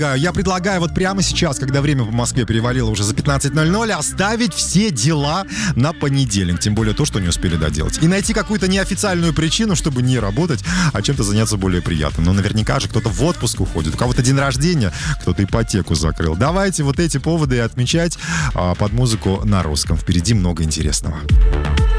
Я предлагаю вот прямо сейчас, когда время по Москве перевалило уже за 15:00, оставить все дела на понедельник. Тем более то, что не успели доделать. И найти какую-то неофициальную причину, чтобы не работать, а чем-то заняться более приятным. Но наверняка же кто-то в отпуск уходит, у кого-то день рождения, кто-то ипотеку закрыл. Давайте вот эти поводы и отмечать под музыку на русском. Впереди много интересного.